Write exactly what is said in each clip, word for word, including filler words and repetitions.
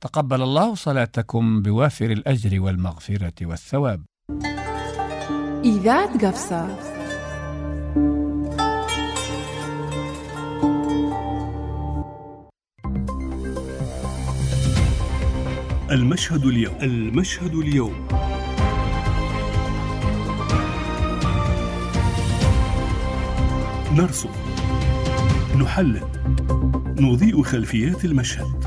تقبل الله صلاتكم بوافر الأجر والمغفرة والثواب. إذاعة قفصة. المشهد اليوم. المشهد اليوم. نرصد، نحلل، نضيء خلفيات المشهد.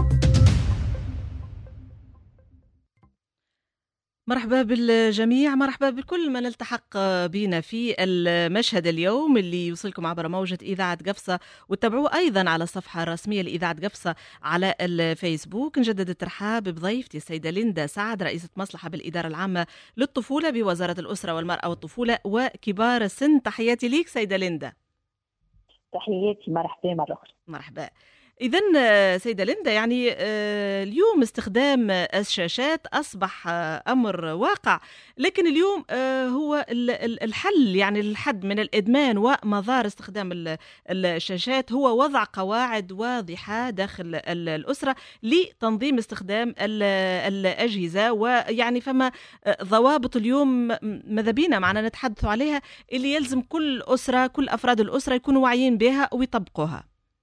مرحبا بالجميع، مرحبا بكل من التحق بنا في المشهد اليوم اللي يوصلكم عبر موجة إذاعة قفصة، وتتابعوه أيضا على الصفحة الرسمية لإذاعة قفصة على الفيسبوك. نجدد الترحاب بضيفتي السيدة ليندا سعد، رئيسة مصلحة بالإدارة العامة للطفولة بوزارة الأسرة والمرأة والطفولة وكبار السن. تحياتي ليك سيدة ليندا. تحياتي، مرحبا مرة أخرى. مرحبا. إذن سيدة ليندا، يعني اليوم استخدام الشاشات أصبح أمر واقع، لكن اليوم هو الحل، يعني الحد من الإدمان ومضار استخدام الشاشات هو وضع قواعد واضحة داخل الأسرة لتنظيم استخدام الأجهزة، ويعني فما ضوابط اليوم ماذا بينا معنا نتحدث عليها اللي يلزم كل أسرة، كل أفراد الأسرة يكونوا واعيين بها ويطبقوها.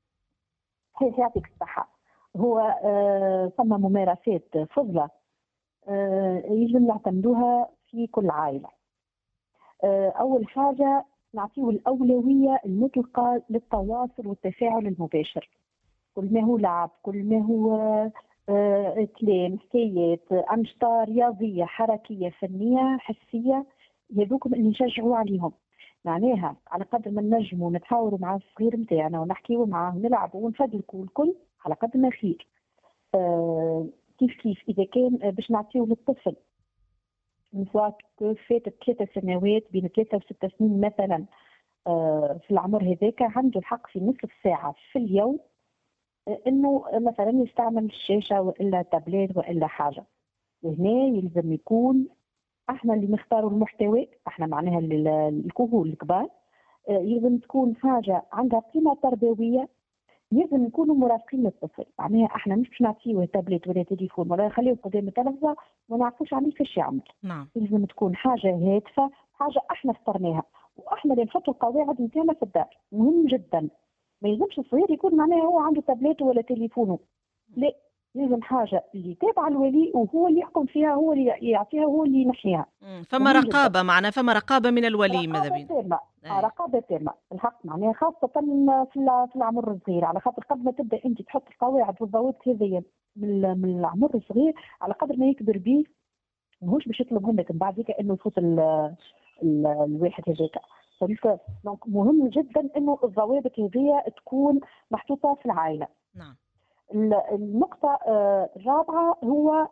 يعطيك الصحة. هو آه ثم ممارسات فضلة آه يجب نعتمدوها في كل عائلة. آه أول حاجة نعطيه الأولوية المطلقة للتواصل والتفاعل المباشر، كل ما هو لعب، كل ما هو آه كلام، حكايات، أنشطة رياضية حركية فنية حسية، يدوكم اللي نشجعوا عليهم. معناها على قدر ما نجموا نتحاوروا مع الصغير نتاعنا ونحكيوا معاه ونلعبوا ونفدلكوا الكل على قدر ما خير. آه كيف كيف إذا كان باش نعطيو للطفل نسوات فاتت ثلاثة سنوات بين ثلاثة وستة سنين مثلا، آه في العمر هذاك عنده الحق في نصف ساعة في اليوم آه إنه مثلا يستعمل الشاشة وإلا تابلت وإلا حاجة. وهنا يلزم يكون احنا اللي نختاروا المحتوى، احنا معناها الكهول الكبار، يلزم تكون حاجه عندها قيمه تربويه، يلزم نكونوا مرافقين للطفل. معناها احنا مش نعطيه تابلت ولا تليفون ولا نخليه قدام التلفزه وما نعرفوش عليه كيفاش يعمل. نعم. يلزم تكون حاجه هادفه، حاجه احنا اخترناها، واحنا اللي نحطوا القواعد نتاعنا في الدار. مهم جدا ما يلزمش الصغير يكون معناها هو عنده تابلت ولا تليفونه، لا، لازم حاجه اللي تابع الولي وهو اللي يحكم فيها، هو اللي يعطيها، هو اللي ينحيها. فما رقابه، معنا فما رقابه من الولي ماذا بينا؟ رقابه تامه، رقابه تامه الحق، معناها خاصه في في العمر الصغير، على خاطر قبل ما تبدا انت تحط القواعد والضوابط هذه من من العمر الصغير، على قدر ما يكبر به ماهوش باش يطلب منك من بعد ذيك انه يفوت ال ال الواحد هذاك. دونك مهم جدا انه الضوابط هذه تكون محطوطه في العائله. نعم. النقطة الرابعة هو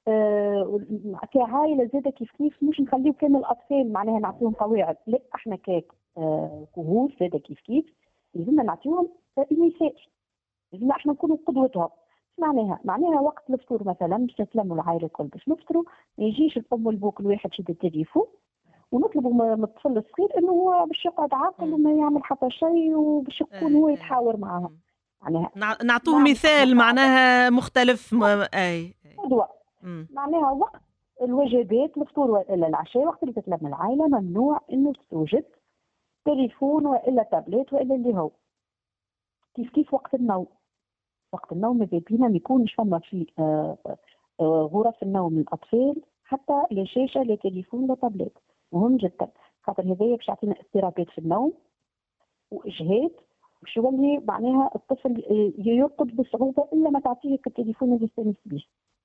كعائلة زادة كيف كيف مش نخليه كامل الأطفال معناها نعطيهم قواعد، لا، احنا ككهوف زادة كيف كيف لازمنا نعطيهم المثال، لازمنا احنا نكونوا قدوتهم. معناها معناها وقت الفطور مثلا باش نتلموا العائلة الكل باش نفطروا، ما يجيش الأم والبوك الواحد شد التليفون ونطلبوا من الطفل الصغير انه هو باش يقعد عاقل وما يعمل حتى شيء وباش يكون هو يتحاور معهم. يعني نعطوه مثال معناها مختلف م... اي قدوة. معناها وقت الوجبات الفطور والا العشاء، وقت اللي تتلم العائله ممنوع انه توجد تليفون والا تابلت والا اللي هو. كيف كيف وقت النوم، وقت النوم ماذا بينا ما يكونش فما في آه آه غرف النوم للاطفال حتى لا شاشه لا تليفون لا تابلت. مهم جدا خاطر هذايا باش يعطينا اضطرابات في النوم واجهاد، باش يولي معناها الطفل يرقد بصعوبه الا ما تعطيه التليفون اللي يستانس به.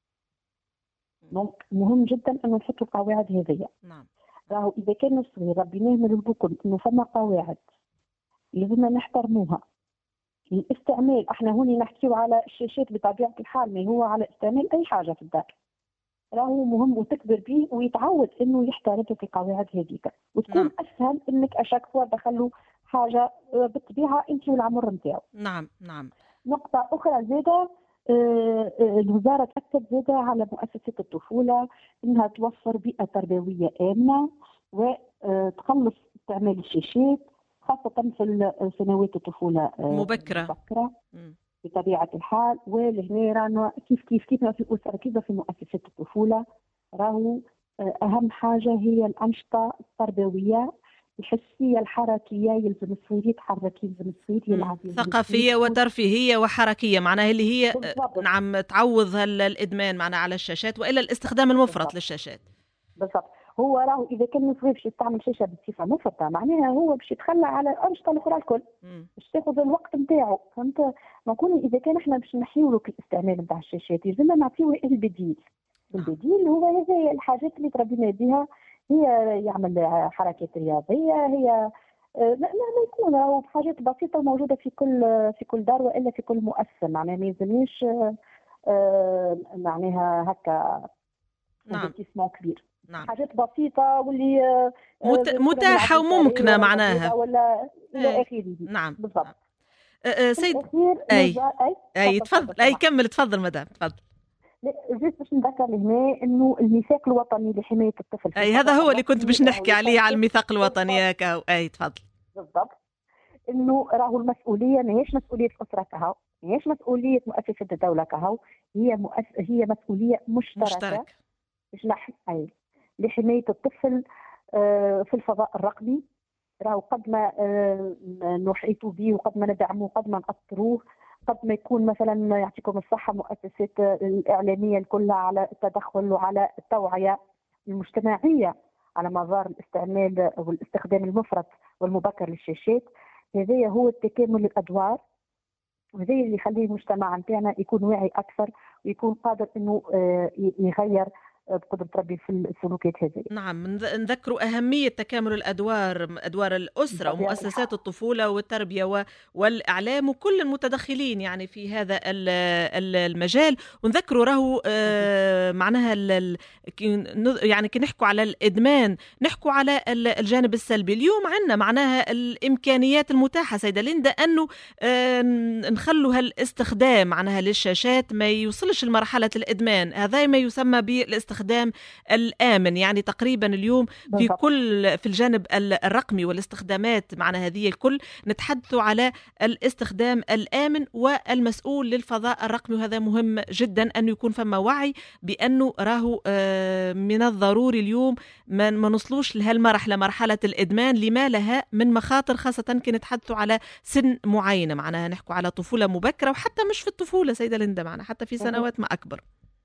دونك مهم جدا انه نحطوا القواعد هذيا. نعم. راهو اذا كان الصغير ربيناه من البكر انه فما قواعد لازمنا نحترموها. الاستعمال احنا هوني نحكيو على الشاشات بطبيعه الحال، ما هو على استعمال اي حاجه في الدار. راهو مهم وتكبر به ويتعود انه يحترم في القواعد هذيك، وتكون نعم. اسهل انك اشاك فوا دخلوا حاجه بالطبيعه انت والعمر نتاعو. نعم نعم. نقطه اخرى زاده، آه الوزاره تاكد زاده على مؤسسات الطفوله انها توفر بيئه تربويه امنه وتقلص استعمال الشاشات خاصه في سنوات الطفوله مبكره. مبكره. بطبيعة الحال. ولهنا رانا كيف كيف كيف في الأسرة كيف في مؤسسات الطفولة، راهو أهم حاجة هي الأنشطة التربوية الحسية الحركية. يلزم الصغير يتحرك، يلزم الصغير يلعب، ثقافية وترفيهية وحركية، معناها اللي هي بالضبط. نعم تعوض الإدمان معناها على الشاشات وإلا الاستخدام المفرط بالضبط. للشاشات. بالضبط. هو راهو إذا كان الصغير باش يستعمل شاشة بصفة مفرطة معناها هو باش يتخلى على الأنشطة الأخرى الكل، باش تاخذ الوقت نتاعو. فهمت؟ نقول إذا كان إحنا باش نحيو له الاستعمال نتاع الشاشات يلزمنا نعطيوه البديل. البديل هو هذه الحاجات اللي تربينا بها، هي يعمل حركات رياضية، هي مهما يكون راهو بحاجات بسيطة موجودة في كل في كل دار وإلا في كل مؤسسة. معناها ما يلزمنيش معناها هكا انفستيسمون كبير. نعم. حاجات بسيطة واللي متاحة وممكنة معناها ولا إلى آخره. نعم بالضبط. أه سيد أي أي, أي تفضل أي كمل تفضل مدام تفضل. جيت باش نذكر هنا انه الميثاق الوطني لحمايه الطفل، اي هذا هو اللي كنت باش نحكي عليه، على الميثاق الوطني يا كهو. اي تفضل. بالضبط. انه راهو المسؤوليه ماهيش مسؤوليه الاسره كهو، ماهيش مسؤوليه مؤسسه الدوله كهو، هي مؤس... هي مسؤوليه مشتركه مشترك. باش نحن اي لحمايه الطفل آه في الفضاء الرقمي. راهو قد ما آه نحيطوا به وقد ما ندعموه قد ما نأثروه، قد ما يكون مثلا يعطيكم الصحة مؤسسات الإعلامية كلها على التدخل وعلى التوعية المجتمعية على مدار الاستعمال والاستخدام المفرط والمبكر للشاشات. هذا هو التكامل الأدوار، وهذا اللي يخلي المجتمع نتاعنا يكون واعي أكثر ويكون قادر إنه يغير بقدرة ربي في السلوكيات هذه. نعم، نذكروا أهمية تكامل الأدوار، أدوار الأسرة ومؤسسات الطفولة والتربية والإعلام وكل المتدخلين يعني في هذا المجال. ونذكروا راهو معناها يعني كي نحكوا على الإدمان نحكوا على الجانب السلبي. اليوم عندنا معناها الإمكانيات المتاحة سيدة ليندا أنه نخلوا هالاستخدام معناها للشاشات ما يوصلش لمرحلة الإدمان، هذا ما يسمى بالاستخدام الاستخدام الآمن. يعني تقريبا اليوم في كل في الجانب الرقمي والاستخدامات معنا هذه الكل نتحدثوا على الاستخدام الآمن والمسؤول للفضاء الرقمي، وهذا مهم جدا أن يكون فما وعي بأنه راهو من الضروري اليوم ما نوصلوش لهالمرحلة مرحلة الإدمان لما لها من مخاطر، خاصة كي نتحدثوا على سن معينة معناها نحكوا على طفولة مبكرة، وحتى مش في الطفولة سيدة ليندا معنا حتى في سنوات ما أكبر.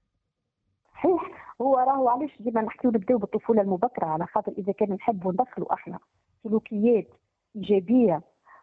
صحيح. هو راهو علاش ديما نحكيو نبداو بالطفوله المبكره، على خاطر اذا كان نحبوا ندخلوا احنا سلوكيات ايجابيه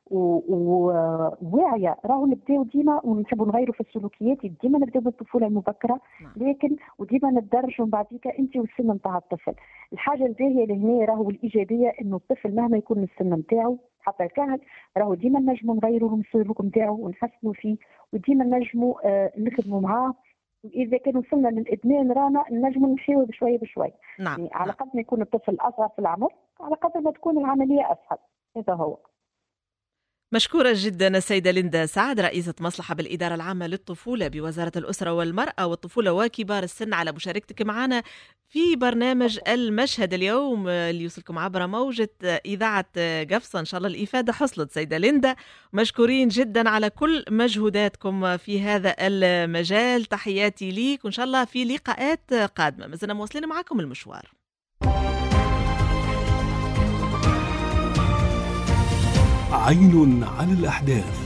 وواعيه راهو نبداو ديما، ونحبوا نغيروا في السلوكيات ديما نبداو بالطفوله المبكره، لكن وديما ندرجوا من بعديك انت والسن نتاع الطفل. الحاجه الباهيه لهنا راهو الايجابيه انه الطفل مهما يكون السن نتاعو حتى كان راهو ديما نجموا نغيروا السلوك نتاعو ونحسنوا فيه، وديما نجموا آه نخدموا معاه. إذا كان وصلنا للإدمان رانا نجم نمشيو بشوية بشوية. نعم. يعني على قد ما يكون الطفل أصغر في العمر على قدر ما تكون العملية أسهل. هذا هو. مشكورة جدا السيدة ليندا سعد، رئيسة مصلحة بالإدارة العامة للطفولة بوزارة الأسرة والمرأة والطفولة وكبار السن، على مشاركتك معنا في برنامج المشهد اليوم اللي يوصلكم عبر موجة إذاعة قفصة. إن شاء الله الإفادة حصلت سيدة ليندا، مشكورين جدا على كل مجهوداتكم في هذا المجال. تحياتي ليك، وإن شاء الله في لقاءات قادمة. ما زلنا مواصلين معكم المشوار. عين على الأحداث.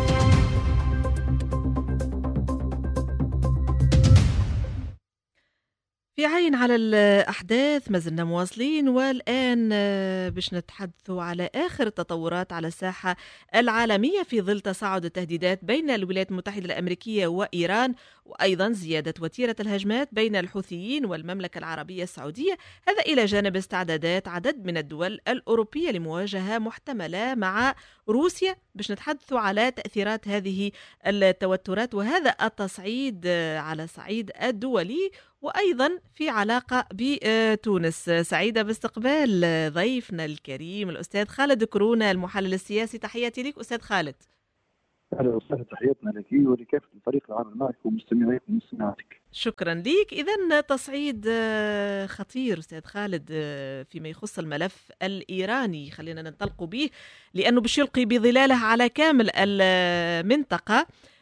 في عين على الأحداث ما زلنا مواصلين، والآن باش نتحدثوا على آخر التطورات على الساحة العالمية في ظل تصاعد التهديدات بين الولايات المتحدة الأمريكية وإيران، وأيضا زيادة وتيرة الهجمات بين الحوثيين والمملكة العربية السعودية، هذا إلى جانب استعدادات عدد من الدول الأوروبية لمواجهة محتملة مع روسيا. باش نتحدثوا على تأثيرات هذه التوترات وهذا التصعيد على صعيد الدولي وأيضا في علاقة بتونس. سعيدة باستقبال ضيفنا الكريم الأستاذ خالد كرونا المحلل السياسي. تحياتي لك أستاذ خالد. أهلا وسهلا، تحياتنا لك ولكافة الفريق العمل معك ومستمعيك ومستمعاتك. شكرا لك. إذن تصعيد خطير أستاذ خالد فيما يخص الملف الإيراني، خلينا ننطلق به لأنه باش يلقي بظلاله على كامل المنطقة.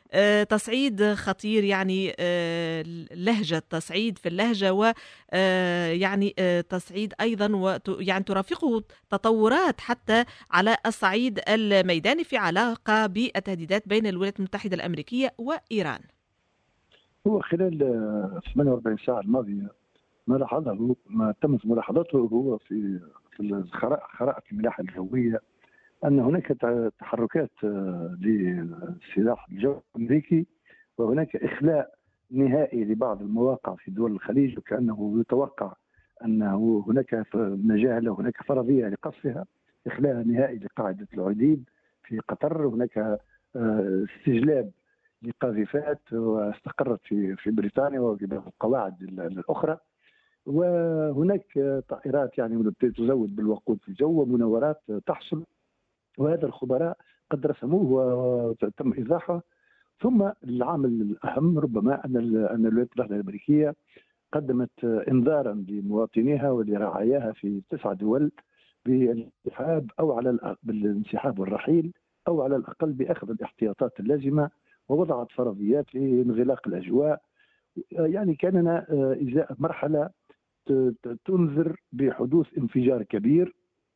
تصعيد خطير، يعني لهجة تصعيد في اللهجة، ويعني تصعيد أيضا يعني ترافقه تطورات حتى على الصعيد الميداني في علاقة بالتهديدات بين الولايات المتحدة الأمريكية وإيران. هو خلال ثمانية وأربعين ساعة الماضية ما لاحظه ما تم ملاحظته هو في في خرائط الملاحة الجوية أن هناك تحركات للسلاح الجوي الأمريكي، وهناك إخلاء نهائي لبعض المواقع في دول الخليج، وكأنه يتوقع أنه هناك مجال وهناك فرضية لقصفها. إخلاء نهائي لقاعدة العديد في قطر، هناك استجلاب لقاذفات واستقرت في في بريطانيا وفي بعض القواعد الأخرى، وهناك طائرات يعني تزود بالوقود في الجو ومناورات تحصل، وهذا الخبراء قد رسموه وتم إيضاحه. ثم العامل الأهم ربما أن أن الولايات المتحدة الأمريكية قدمت إنذارا لمواطنيها ولرعاياها في تسع دول بالانسحاب أو على بالانسحاب والرحيل، أو على الأقل بأخذ الاحتياطات اللازمة، ووضعت فرضيات لانغلاق الأجواء. يعني كاننا إزاء مرحلة تنذر بحدوث انفجار كبير،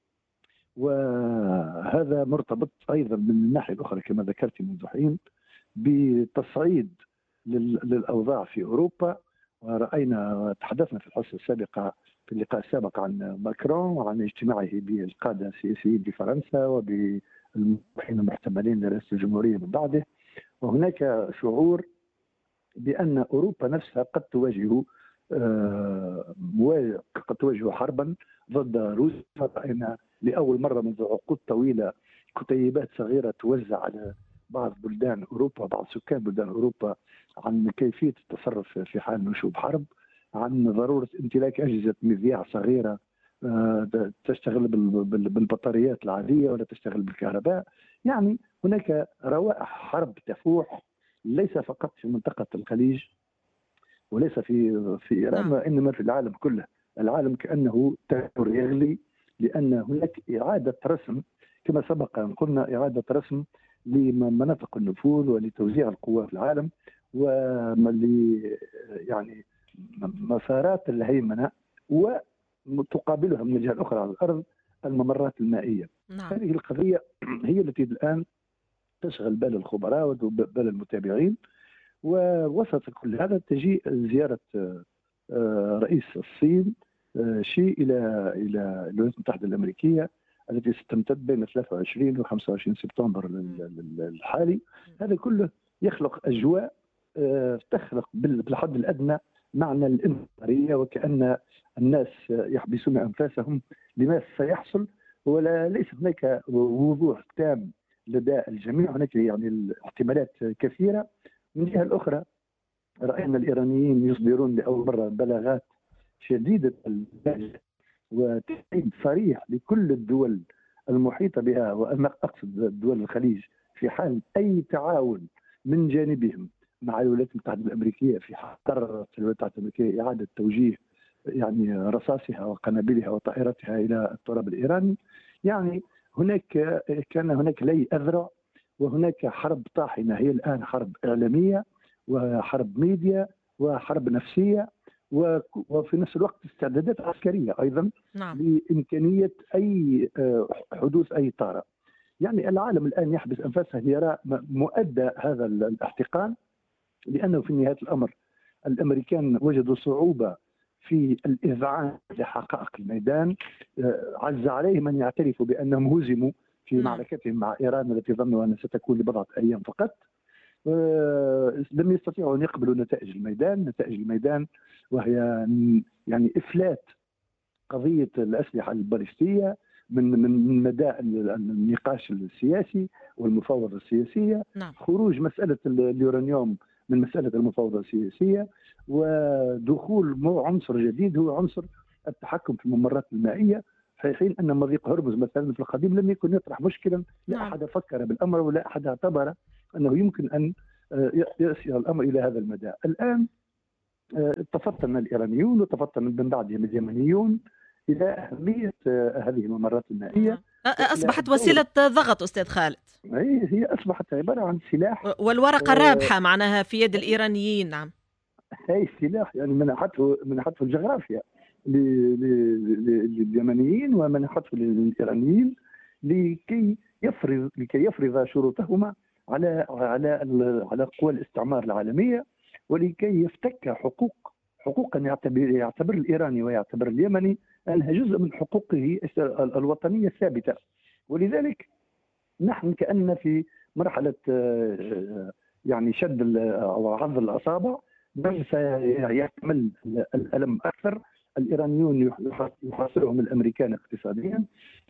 وهذا مرتبط أيضا من الناحية الأخرى كما ذكرت منذ حين بتصعيد للأوضاع في أوروبا. ورأينا تحدثنا في الحصة السابقة في اللقاء السابق عن ماكرون وعن اجتماعه بالقادة السياسيين بفرنسا وبالمرشحين المحتملين لرئاسة الجمهورية من بعده، وهناك شعور بأن أوروبا نفسها قد تواجه قد تواجه حربا ضد روسيا. رأينا لأول مرة منذ عقود طويلة كتيبات صغيرة توزع على بعض بلدان أوروبا، بعض سكان بلدان أوروبا، عن كيفية التصرف في حال نشوب حرب، عن ضرورة امتلاك أجهزة مذياع صغيرة تشتغل بالبطاريات العادية ولا تشتغل بالكهرباء. يعني هناك روائح حرب تفوح ليس فقط في منطقة الخليج وليس في في إيران، وإنما في العالم كله. العالم كأنه تدور يغلي، لأن هناك إعادة رسم كما سبق أن قلنا، إعادة رسم لمناطق النفوذ ولتوزيع القوى في العالم، ول يعني مسارات الهيمنة، وتقابلها من الجهة الأخرى على الأرض الممرات المائية. نعم. هذه القضية هي التي الآن تشغل بال الخبراء وبال المتابعين. ووسط كل هذا تجيء زيارة رئيس الصين شي إلى إلى الولايات المتحدة الأمريكية التي ستمتد بين ثلاثة وعشرين و خمسة وعشرين سبتمبر الحالي. هذا كله يخلق أجواء تخلق بالحد الأدنى معنى الانتظارية، وكأن الناس يحبسون أنفاسهم لما سيحصل، ولا ليس هناك وضوح تام لدى الجميع. هناك يعني الاحتمالات كثيرة. من الجهة الأخرى رأينا الإيرانيين يصدرون لأول مرة بلاغات شديدة اللهجة وتأكيد صريح لكل الدول المحيطة بها، وأنا أقصد دول الخليج، في حال أي تعاون من جانبهم مع الولايات المتحدة الأمريكية في حال قررت الولايات المتحدة الأمريكية إعادة توجيه يعني رصاصها وقنابلها وطائرتها إلى التراب الإيراني، يعني هناك كان هناك لي أذرع، وهناك حرب طاحنة هي الآن حرب إعلامية وحرب ميديا وحرب نفسية، وفي نفس الوقت استعدادات عسكرية أيضا. نعم. لإمكانية أي حدوث أي طارئ. يعني العالم الآن يحبس أنفاسه ليرى مؤدى هذا الاحتقان، لأنه في نهاية الأمر الأمريكان وجدوا صعوبة في الإذعان لحقائق الميدان. عز عليهم أن يعترفوا بأنهم هزموا في معركتهم مع إيران التي ظنوا أنها ستكون لبضعة أيام فقط. لم يستطيعوا أن يقبلوا نتائج الميدان نتائج الميدان وهي يعني إفلات قضية الأسلحة البالستية من من مدى النقاش السياسي والمفاوضة السياسية. نعم. خروج مسألة اليورانيوم من مسألة المفاوضة السياسية، ودخول عنصر جديد هو عنصر التحكم في الممرات المائية، في حين أن مضيق هرمز مثلا في القديم لم يكن يطرح مشكلا. لا. نعم. أحد فكر بالأمر ولا أحد اعتبر أنه يمكن أن يصل الأمر إلى هذا المدى. الآن تفطن الإيرانيون وتفطن من بعدهم اليمنيون إلى أهمية هذه الممرات المائية. أصبحت وسيلة ضغط أستاذ خالد. هي هي أصبحت عبارة عن سلاح، والورقة الرابحة معناها في يد الإيرانيين. نعم، هاي السلاح يعني منحته منحته الجغرافيا لليمنيين ومنحته للإيرانيين لكي يفرض لكي يفرض شروطهما على على على قوى الاستعمار العالمية، ولكي يفتك حقوق حقوقا يعتبر يعتبر الإيراني ويعتبر اليمني أنها جزء من حقوقه الوطنية الثابتة. ولذلك نحن كأننا في مرحلة يعني شد أو عض الأصابع، من سيحتمل الألم أكثر. الإيرانيون يحاصرهم الأمريكان اقتصاديا،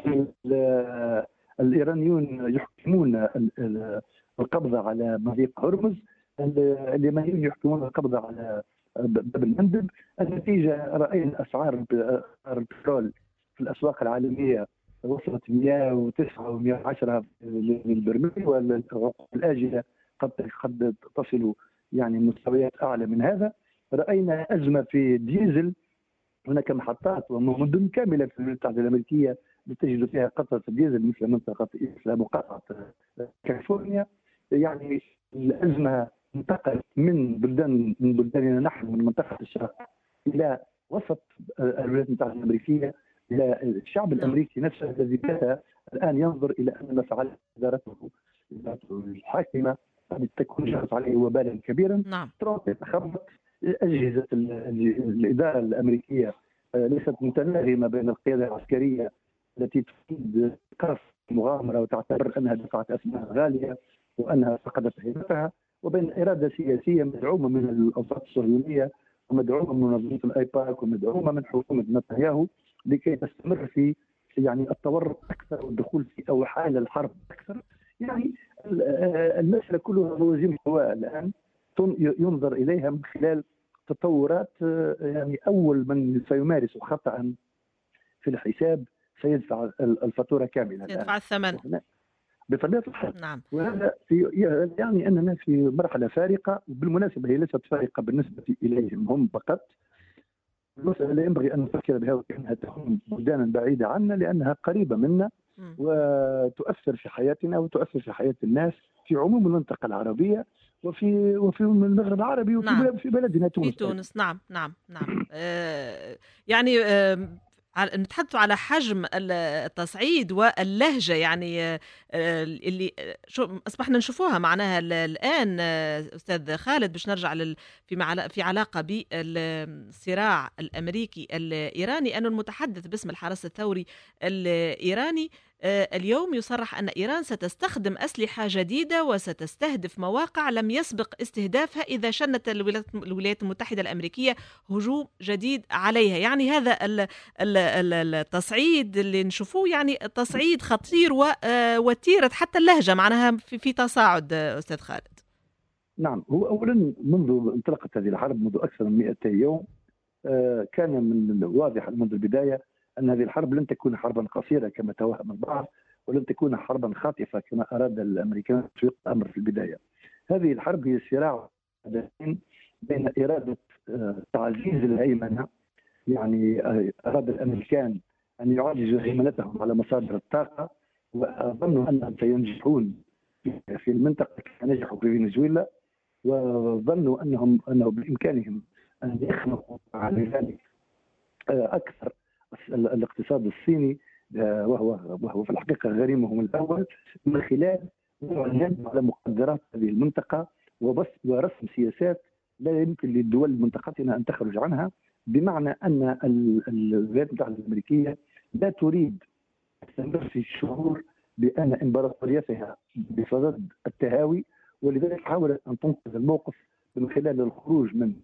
الإيرانيون يحكمون القبضة على مضيق هرمز، اليمنيون يحكمون القبضة على باب المندب. النتيجة رأينا أسعار البترول في الأسواق العالمية وصلت مئة وتسعة و مئة وعشرة للبرميل، والعقود الآجلة قد قد تصل يعني مستويات أعلى من هذا. رأينا أزمة في الديزل، هناك محطات ومدن كاملة في الولايات المتحدة الأمريكية تجد فيها قطرة الديزل مثل منطقة مثل مقاطعة كاليفورنيا. يعني الأزمة انتقلت من بلدان من بلداننا نحن من منطقة الشرق إلى وسط الولايات المتحدة الأمريكية، إلى الشعب الأمريكي نفسه الذي بات الآن ينظر إلى أن ما فعلت إدارته الحاكمة قد تكون جرت عليه وبالا كبيرا. نعم. ترامب يتخبط. أجهزة الإدارة الأمريكية ليست متناغمة بين القيادة العسكرية التي تريد قصف مغامرة وتعتبر أنها دفعت أثمنها غالية وأنها فقدت هيبتها، وبين إرادة سياسية مدعومة من الأوساط الصهيونية ومدعومة من منظمة الأيباك ومدعومة من حكومة نتنياهو لكي تستمر في يعني التورط أكثر والدخول في أوحال الحرب أكثر. يعني المسألة كلها موازين قوى الآن ينظر إليها من خلال تطورات. يعني أول من سيمارس خطأ في الحساب سيدفع الفاتورة كاملة، يدفع الثمن بطبيعة الحال. نعم. وهذا في يعني أننا في مرحلة فارقة، وبالمناسبة هي ليست فارقة بالنسبة إليهم هم فقط. المسألة لا ينبغي أن نفكر بها وكأنها تكون بلدانا بعيدة عنا، لأنها قريبة منا وتؤثر في حياتنا وتؤثر في حياة الناس في عموم المنطقة العربية وفي وفي المغرب العربي وفي نعم. في بلدنا تونس. في تونس. نعم نعم نعم. آه يعني آه نتحدث على حجم التصعيد واللهجة يعني اللي شو أصبحنا نشوفوها معناها الآن. أستاذ خالد باش نرجع في في علاقة بالصراع الأمريكي الإيراني، أن المتحدث باسم الحرس الثوري الإيراني اليوم يصرح أن إيران ستستخدم أسلحة جديدة وستستهدف مواقع لم يسبق استهدافها إذا شنت الولايات المتحدة الأمريكية هجوم جديد عليها. يعني هذا التصعيد اللي نشوفوه يعني تصعيد خطير ووتيرة حتى اللهجة معناها في تصاعد. أستاذ خالد. نعم، هو أولا منذ انطلقت هذه الحرب منذ أكثر من مئتي يوم كان من الواضح منذ البداية أن هذه الحرب لن تكون حربا قصيرة كما توهم البعض، ولن تكون حربا خاطفة كما أراد الأمريكان في الأمر في البداية. هذه الحرب هي صراع بين إرادة تعزيز الهيمنة، يعني أراد الأمريكان أن يعززوا هيمنتهم على مصادر الطاقة، وظنوا أنهم سينجحون في المنطقة كما نجحوا في فنزويلا، وظنوا أنهم أنه بإمكانهم أن يخنقوا على ذلك أكثر الاقتصاد الصيني، وهو وهو في الحقيقة غريمهم الأول، من خلال العمل على مقدرات هذه المنطقة وبس ورسم سياسات لا يمكن للدول منطقتنا أن تخرج عنها. بمعنى أن الولايات المتحدة الأمريكية لا تريد تستمر في الشعور بأن إمبراطوريتها بصدد التهاوي، ولذلك حاولت أن تنقذ الموقف من خلال الخروج من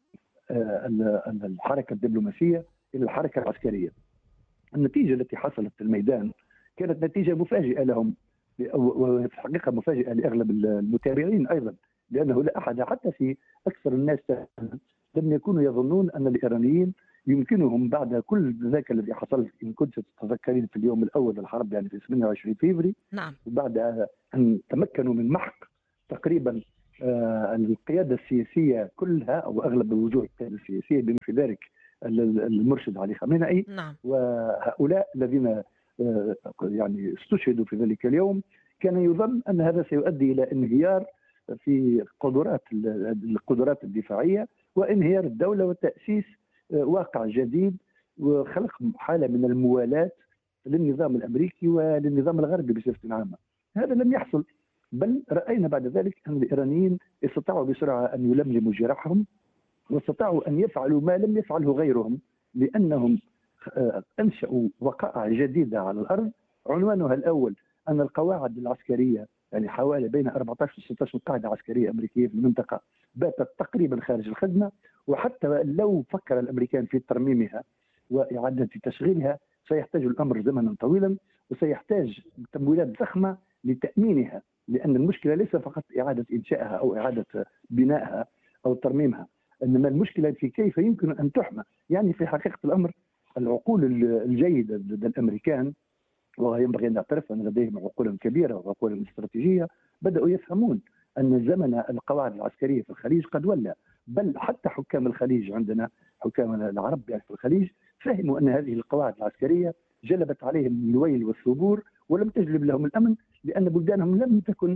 الحركة الدبلوماسية إلى الحركة العسكرية. النتيجة التي حصلت في الميدان كانت نتيجة مفاجئة لهم، وفي الحقيقة مفاجئة لأغلب المتابعين أيضا، لأنه لا أحد حتى في أكثر الناس لم يكونوا يظنون أن الإيرانيين يمكنهم بعد كل ذاك الذي حصل، إن كنت تتذكرين في اليوم الأول للحرب يعني في ثمانية وعشرين فبراير. نعم. وبعد أن تمكنوا من محق تقريبا آه القيادة السياسية كلها أو أغلب وجوه القيادة السياسية بما في ذلك المرشد علي خامنئي. نعم. وهؤلاء الذين يعني استشهدوا في ذلك اليوم، كان يظن أن هذا سيؤدي إلى انهيار في قدرات القدرات الدفاعية وانهيار الدولة وتأسيس واقع جديد وخلق حالة من الموالاة للنظام الأمريكي وللنظام الغربي بصفة عامة. هذا لم يحصل، بل رأينا بعد ذلك أن الإيرانيين استطاعوا بسرعة أن يلملموا جراحهم واستطاعوا أن يفعلوا ما لم يفعله غيرهم، لأنهم أنشأوا وقائع جديدة على الأرض. عنوانها الأول أن القواعد العسكرية، يعني حوالي بين أربعة عشر و ستة عشر قاعدة عسكرية أمريكية في المنطقة باتت تقريبا خارج الخدمة، وحتى لو فكر الأمريكان في ترميمها وإعادة تشغيلها سيحتاج الأمر زمنا طويلا وسيحتاج تمويلات ضخمة لتأمينها، لأن المشكلة ليس فقط إعادة إنشائها أو إعادة بنائها أو ترميمها، إنما المشكلة في كيف يمكن أن تحمى. يعني في حقيقة الأمر العقول الجيدة لدى الأمريكان، وينبغي أن نعترف أن لديهم عقول كبيرة وعقول استراتيجية، بدأوا يفهمون أن زمن القواعد العسكرية في الخليج قد ولى، بل حتى حكام الخليج عندنا، حكام العرب يعني في الخليج، فهموا أن هذه القواعد العسكرية جلبت عليهم الويل والثبور ولم تجلب لهم الأمن، لأن بلدانهم لم تكن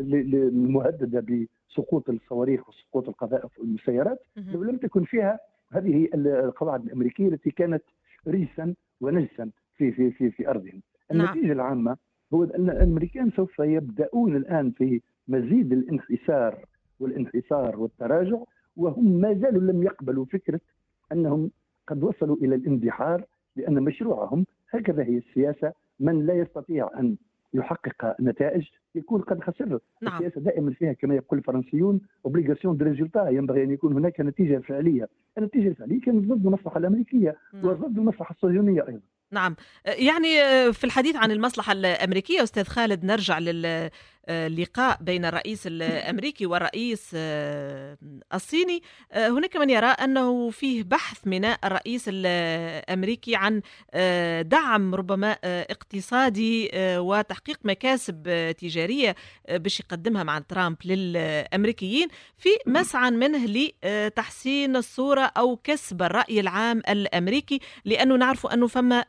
مهددة بسقوط الصواريخ وسقوط القذائف والمسيرات، لو لم تكن فيها هذه القواعد الأمريكية التي كانت ريسا ونجسا في في في في أرضهم. النتيجة نعم. العامة هو أن الأمريكان سوف يبدأون الآن في مزيد الانحسار والانحسار والتراجع، وهم ما زالوا لم يقبلوا فكرة أنهم قد وصلوا إلى الاندحار، لأن مشروعهم هكذا هي السياسة، من لا يستطيع أن يحقق نتائج يكون قد خسر. نعم. السياسة دائما فيها كما يقول الفرنسيون اوبليغاسيون دو ريزولتا، ينبغي أن يكون هناك نتيجة فعلية. النتيجة الفعلية كانت ضد المصلحة الأمريكية نعم. وضد المصلحة الصهيونية أيضا. نعم، يعني في الحديث عن المصلحة الأمريكية أستاذ خالد، نرجع للقاء بين الرئيس الأمريكي والرئيس الصيني. هناك من يرى أنه فيه بحث من الرئيس الأمريكي عن دعم ربما اقتصادي وتحقيق مكاسب تجارية باش يقدمها مع ترامب للأمريكيين، في مسعى منه لتحسين الصورة أو كسب الرأي العام الأمريكي، لأنه نعرف أنه فما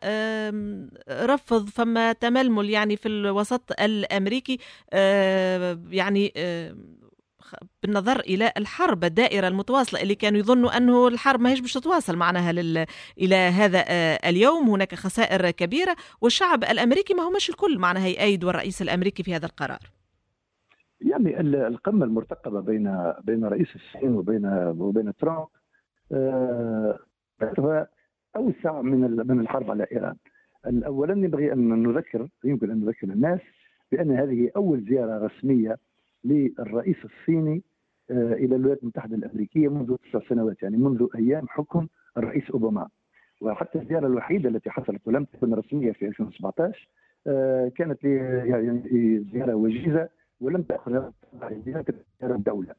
رفض، فما تململ يعني في الوسط الأمريكي، يعني بالنظر إلى الحرب الدائرة المتواصلة اللي كانوا يظنوا أنه الحرب ما هيش باش تتواصل معناها لل... إلى هذا اليوم. هناك خسائر كبيرة والشعب الأمريكي ما همش الكل معناها يأيد الرئيس الأمريكي في هذا القرار. يعني القمة المرتقبة بين بين رئيس الصين وبين وبين ترامب آه... أوسع من من الحرب على إيران. أولا ينبغي أن نذكر يمكن أن نذكر الناس بأن هذه أول زيارة رسمية للرئيس الصيني إلى الولايات المتحدة الأمريكية منذ تسع سنوات، يعني منذ أيام حكم الرئيس أوباما. وحتى الزيارة الوحيدة التي حصلت ولم تكن رسمية في ألفين وسبعة عشر كانت يعني زيارة وجيزة ولم تأخذ زيارة الدولة.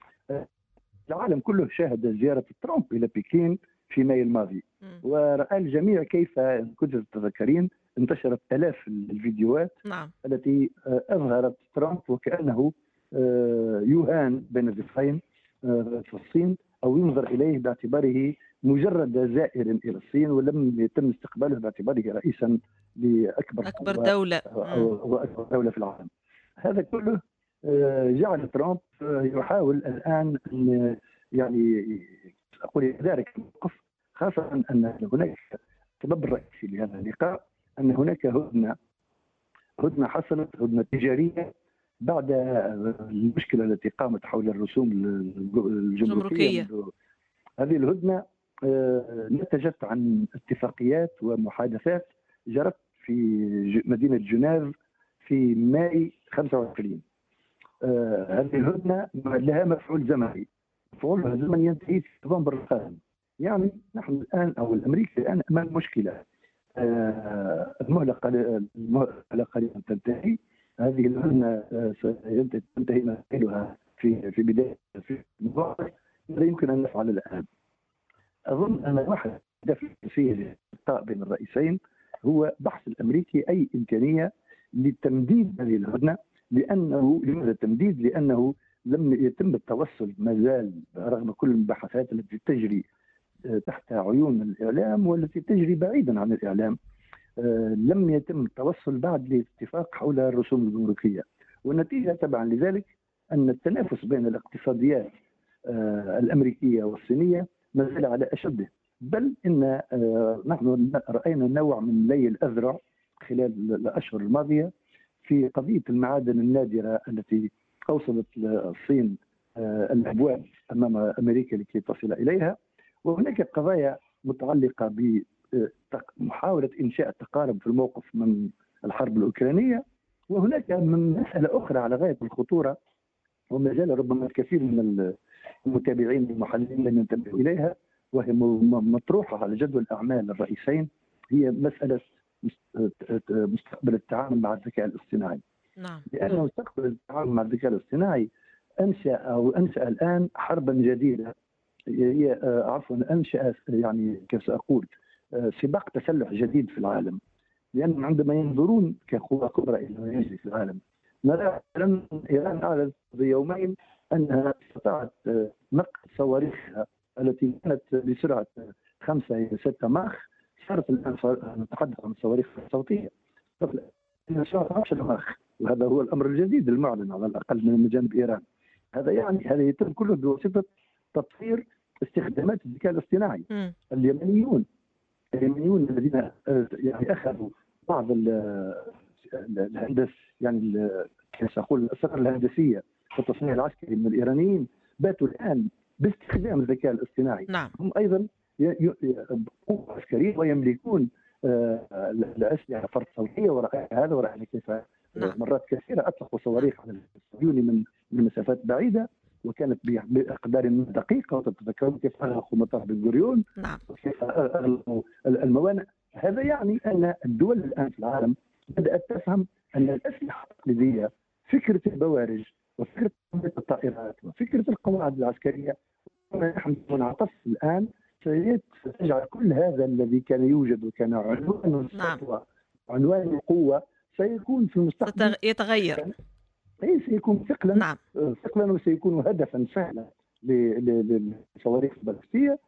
العالم كله شاهد زيارة ترامب إلى بكين في مايو الماضي، ورأى الجميع كيف كنت تتذكرين انتشرت آلاف الفيديوهات نعم. التي أظهرت ترامب وكأنه يهان بين الضفين في الصين، أو ينظر إليه باعتباره مجرد زائر إلى الصين ولم يتم استقباله باعتباره رئيسا لأكبر أكبر دولة وأكبر دولة في العالم. هذا كله جعل ترامب يحاول الآن أن يعني أقول ذلك الموقف، خاصة أن هناك السبب الرئيسي لهذا اللقاء أن هناك هدنة هدنة حصلت، هدنة تجارية بعد المشكلة التي قامت حول الرسوم الجمركية. هذه الهدنة نتجت عن اتفاقيات ومحادثات جرت في مدينة جنيف في ماي خمسة وعشرين. هذه الهدنة لها مفعول زمني، مفعولها الزمني ينتهي في نوفمبر القادم. يعني نحن الآن أو الأمريكي الآن أمام مشكلة، المهلة قليلا تنتهي. هذه الهدنة تنتهي مفعولها في في بداية في الموقف. ماذا يمكن أن نفعل الآن؟ أظن أن واحد دافع فيه اللقاء بين الرئيسين هو بحث الأمريكي أي إمكانية لتمديد هذه الهدنة، لأنه لماذا التمديد؟ لأنه لم يتم التوصل ما زال رغم كل المباحثات التي تجري تحت عيون الإعلام والتي تجري بعيدا عن الإعلام، لم يتم التوصل بعد لاتفاق حول الرسوم الجمركية، والنتيجة تبعا لذلك أن التنافس بين الاقتصاديات الأمريكية والصينية ما زال على أشده، بل إن نحن رأينا نوع من لي الأذرع خلال الأشهر الماضية في قضية المعادن النادرة التي أوصلت الصين الأبواب أمام أمريكا لكي تصل إليها. وهناك قضايا متعلقة بمحاولة إنشاء تقارب في الموقف من الحرب الأوكرانية، وهناك من مسألة أخرى على غاية الخطورة وما زال ربما الكثير من المتابعين المحللين لم ينتبهوا إليها، وهي مطروحة على جدول الأعمال الرئيسين، هي مسألة مستقبل التعامل مع الذكاء الاصطناعي. نعم. لأن مستقبل التعامل مع الذكاء الاصطناعي أنشأ أو أنشأ الآن حربا جديدة، هي عفوا أنشأ يعني كيف سأقول سباق تسلح جديد في العالم، لأن عندما ينظرون كقوة كبرى إلى ما يجري في العالم نرى أن إيران أعلنت بيومين أنها استطاعت نقل صواريخها التي كانت بسرعة خمسة إلى ستة ماخ، صارت الآن نتحدث عن الصواريخ الصوتية سرعة عشرة ماخ، وهذا هو الأمر الجديد المعلن على الأقل من جانب إيران. هذا يعني هذا يتم كله بواسطة تطوير استخدامات الذكاء الاصطناعي. م. اليمنيون اليمنيون الذين يعني أخذوا بعض الهندسة يعني كيف أقول الأسرار الهندسية في التصنيع العسكري من الإيرانيين باتوا الآن باستخدام الذكاء الاصطناعي. نعم. هم أيضا قوة عسكرية ويملكون الأسلحة فرد صوتية، ورأينا هذا ورأينا كيف نعم. مرات كثيرة أطلقوا صواريخ على الصهيوني من من مسافات بعيدة وكانت بأقدار دقيقة، وتتذكرون كيف أغلقوا مطار بن غوريون. نعم. وكيف أغلقوا الموانئ. هذا يعني أن الدول الآن في العالم بدأت تفهم أن الأسلحة التقليدية، فكرة البوارج وفكرة الطائرات وفكرة القواعد العسكرية نحن نعطف الآن ستجعل كل هذا الذي كان يوجد وكان عنوان السطوة عنوان القوة سيكون في المستقبل يتغير. أي سيكون ثقلا. نعم. ثقلا وسيكون هدفا سهلا للصواريخ البالستية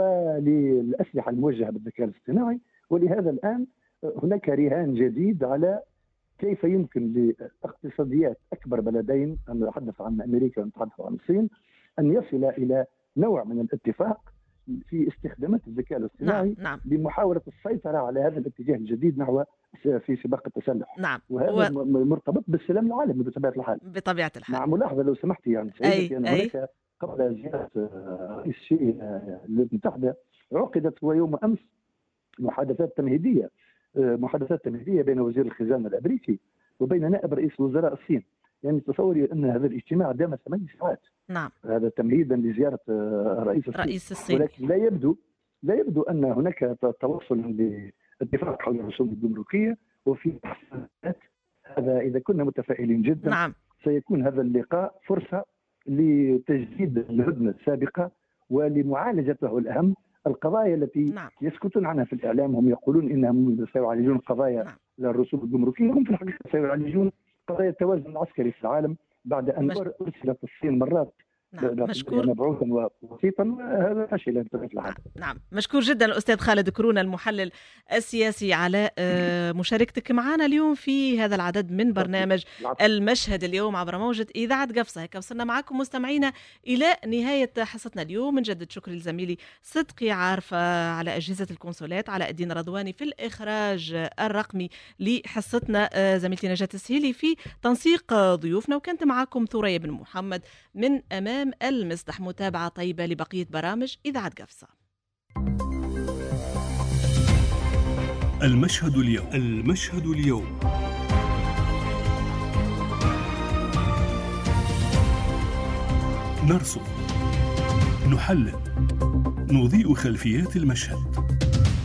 وللأسلحة الموجهة بالذكاء الاصطناعي. ولهذا الآن هناك رهان جديد على كيف يمكن لاقتصاديات أكبر بلدين، أنا أتحدث عن أمريكا ونتحدث عن الصين، أن يصل إلى نوع من الاتفاق في استخدامات الذكاء الاصطناعي. نعم. نعم. لمحاولة السيطرة على هذا الاتجاه الجديد نحو في سباق التسلح. نعم. وهذا و... مرتبط بالسلام العالمي بطبيعة الحال. بطبيعة الحال. مع ملاحظة لو سمحتي يعني سيدتي، أن أي. هناك قبل زيارة رئيس الشيء الولايات المتحدة عقدت ويوم أمس محادثات تمهيدية محادثات تمهيدية بين وزير الخزانة الأمريكي وبين نائب رئيس وزراء الصين. يعني تصوري أن هذا الاجتماع دام ثمان ساعات. نعم. هذا تمهيدا لزيارة رئيس الصين. رئيس الصين. ولكن لا يبدو لا يبدو أن هناك توصل لاتفاق حول الرسوم الجمركية وفي تحسينات. هذا إذا كنا متفائلين جدا. نعم. سيكون هذا اللقاء فرصة لتجديد الهدنة السابقة ولمعالجته الأهم القضايا التي نعم. يسكتون عنها في الإعلام. هم يقولون إنهم سيعالجون قضايا نعم. الرسوم الجمركية، هم في الحقيقة سيعالجون قضايا التوازن العسكري في العالم بعد أن مش... أرسلت الصين مرات نعم. مشكور. مبعوثا ووسيطا، هذا فشل بطبيعة الحال. نعم. مشكور جدا الأستاذ خالد كرونا المحلل السياسي على مشاركتك معنا اليوم في هذا العدد من برنامج المشهد اليوم عبر موجة إذاعة قفصة. هيك وصلنا معكم مستمعينا إلى نهاية حصتنا اليوم. من جدد شكري لزميلي صدقي عارفة على أجهزة الكونسولات، على الدين رضواني في الإخراج الرقمي لحصتنا، زميلتي نجاة السهيلي في تنسيق ضيوفنا، وكانت معكم ثريا بن محمد من أمام المسدح. متابعة طيبة لبقية برامج إذاعة قفصة. المشهد اليوم. المشهد اليوم نرصد، نحلل، نضيء خلفيات المشهد.